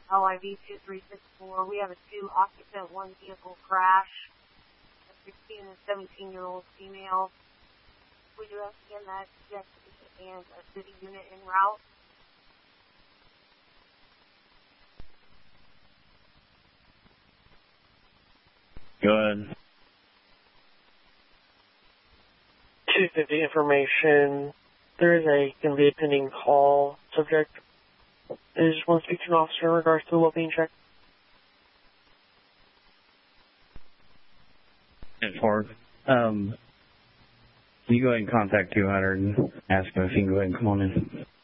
LIV 2364. We have a 2-occupant, 1-vehicle crash, a 16 and 17-year-old female. We do have CMX, and a city unit en route. Go ahead. 250 information. There is a going to be a pending call. Subject is want to speak to an officer in regards to the well-being check. Forward. You go ahead and contact 200 and ask him if he can go ahead and come on in.